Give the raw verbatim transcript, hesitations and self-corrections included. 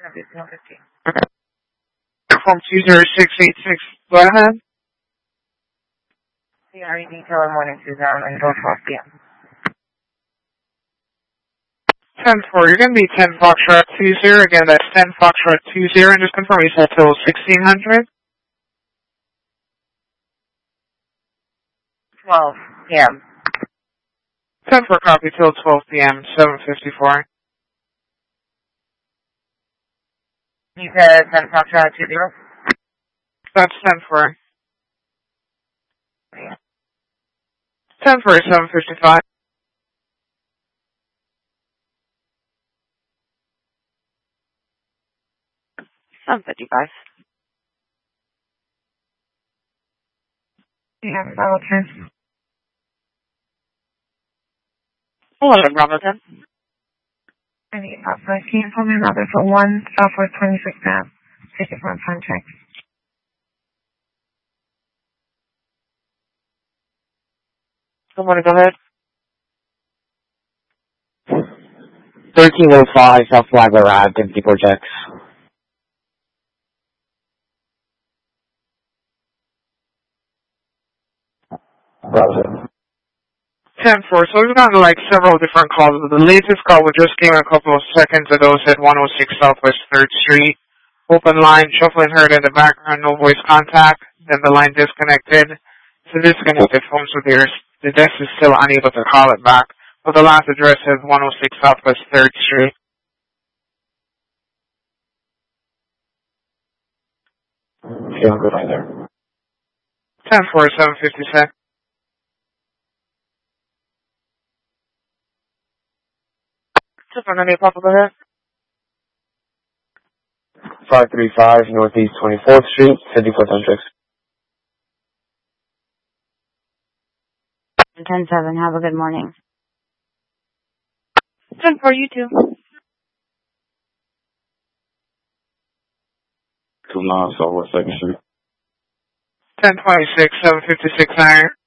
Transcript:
From two zero six eight six, go ahead. C R E detail in morning two zero until twelve p m ten four, you're going to be ten Foxtrot two zero. Again, that's ten Foxtrot two zero. And just confirm you said till sixteen hundred? twelve p m ten four, copy till twelve p m, seven fifty-four. You said ten Foxtrot two zero? That's ten four. Yeah. ten four, seven fifty-five. seven fifty-five. Yeah, Bravo ten. Hello, Bravo ten. I need Southwest. Can you tell me Bravo for one, Southwest twenty-six Ave? Ticket from contract. Someone go ahead. thirteen oh five South Flagler Ave, fifty-four checks. Bravo. ten four, so we've gotten like several different calls. The latest call we just came a couple of seconds ago said one oh six Southwest third Street. Open line, shuffling heard in the background, no voice contact. Then the line disconnected. So disconnected phones with yours. The desk is still unable to call it back. But the last address is one oh six Southwest third Street. Feeling good right there. ten four, seven fifty-six. Super, no need pop go ahead. five three five Northeast twenty-fourth Street, fifty-four Centrix. ten seven, have a good morning. ten four, you too. two nine Southwest second Street. ten twenty-six, seven fifty-six iron.